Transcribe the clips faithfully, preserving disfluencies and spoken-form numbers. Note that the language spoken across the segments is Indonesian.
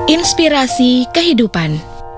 Inspirasi kehidupan.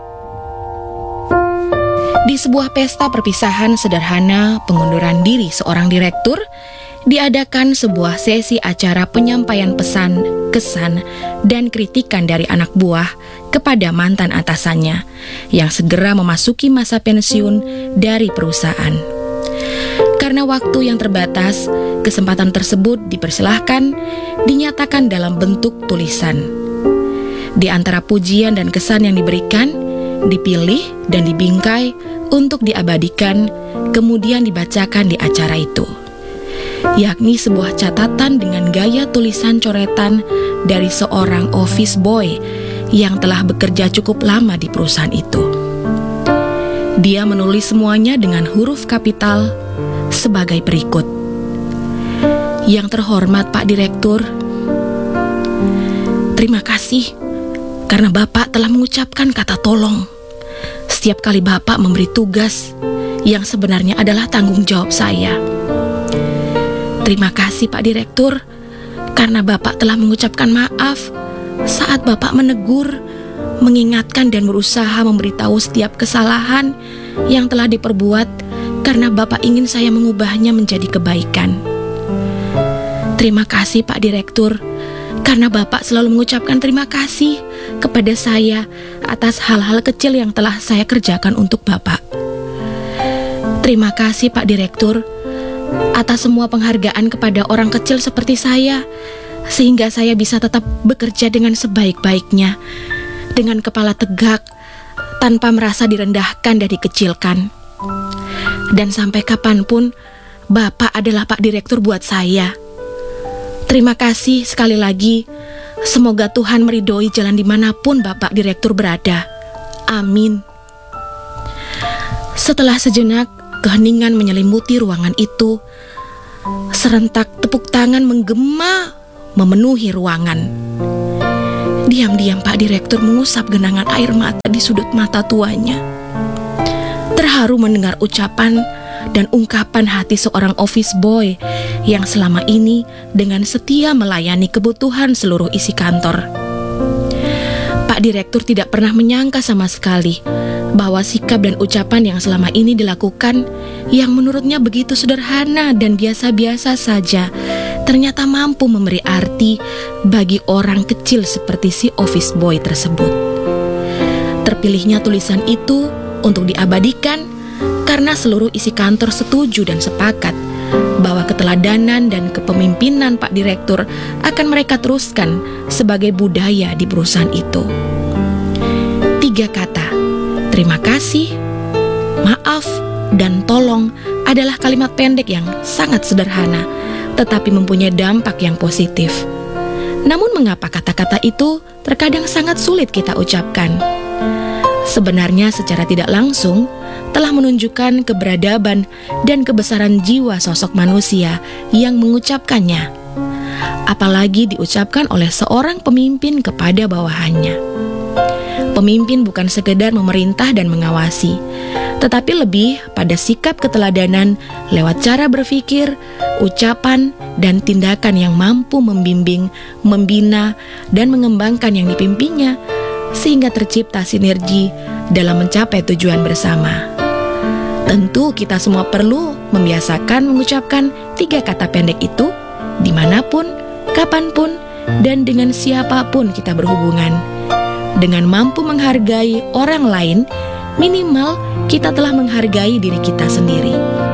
Di sebuah pesta perpisahan sederhana pengunduran diri seorang direktur, diadakan sebuah sesi acara penyampaian pesan, kesan, dan kritikan dari anak buah kepada mantan atasannya yang segera memasuki masa pensiun dari perusahaan. Karena waktu yang terbatas, kesempatan tersebut dipersilahkan dinyatakan dalam bentuk tulisan. Di antara pujian dan kesan yang diberikan, dipilih dan dibingkai untuk diabadikan, kemudian dibacakan di acara itu, yakni sebuah catatan dengan gaya tulisan coretan dari seorang office boy yang telah bekerja cukup lama di perusahaan itu. Dia menulis semuanya dengan huruf kapital sebagai berikut. Yang terhormat Pak Direktur, terima kasih karena Bapak telah mengucapkan kata tolong setiap kali Bapak memberi tugas yang sebenarnya adalah tanggung jawab saya. Terima kasih Pak Direktur karena Bapak telah mengucapkan maaf saat Bapak menegur, mengingatkan dan berusaha memberitahu setiap kesalahan yang telah diperbuat karena Bapak ingin saya mengubahnya menjadi kebaikan. Terima kasih Pak Direktur karena Bapak selalu mengucapkan terima kasih kepada saya atas hal-hal kecil yang telah saya kerjakan untuk Bapak. Terima kasih Pak Direktur atas semua penghargaan kepada orang kecil seperti saya, sehingga saya bisa tetap bekerja dengan sebaik-baiknya, dengan kepala tegak, tanpa merasa direndahkan dan dikecilkan. Dan sampai kapanpun, Bapak adalah Pak Direktur buat saya. Terima kasih sekali lagi. Semoga Tuhan meridhoi jalan dimanapun Bapak Direktur berada. Amin. Setelah sejenak, keheningan menyelimuti ruangan itu. Serentak tepuk tangan menggema memenuhi ruangan. Diam-diam Pak Direktur mengusap genangan air mata di sudut mata tuanya. Terharu mendengar ucapan dan ungkapan hati seorang office boy yang selama ini dengan setia melayani kebutuhan seluruh isi kantor. Pak Direktur tidak pernah menyangka sama sekali bahwa sikap dan ucapan yang selama ini dilakukan, yang menurutnya begitu sederhana dan biasa-biasa saja, ternyata mampu memberi arti bagi orang kecil seperti si office boy tersebut. Terpilihnya tulisan itu untuk diabadikan karena seluruh isi kantor setuju dan sepakat bahwa keteladanan dan kepemimpinan Pak Direktur akan mereka teruskan sebagai budaya di perusahaan itu. Tiga kata, terima kasih, maaf, dan tolong adalah kalimat pendek yang sangat sederhana, tetapi mempunyai dampak yang positif. Namun mengapa kata-kata itu terkadang sangat sulit kita ucapkan? Sebenarnya secara tidak langsung telah menunjukkan keberadaban dan kebesaran jiwa sosok manusia yang mengucapkannya, apalagi diucapkan oleh seorang pemimpin kepada bawahannya. Pemimpin bukan sekedar memerintah dan mengawasi, tetapi lebih pada sikap keteladanan lewat cara berpikir, ucapan, dan tindakan yang mampu membimbing, membina, dan mengembangkan yang dipimpinnya, sehingga tercipta sinergi dalam mencapai tujuan bersama. Tentu kita semua perlu membiasakan mengucapkan tiga kata pendek itu dimanapun, kapanpun, dan dengan siapapun kita berhubungan. Dengan mampu menghargai orang lain, minimal kita telah menghargai diri kita sendiri.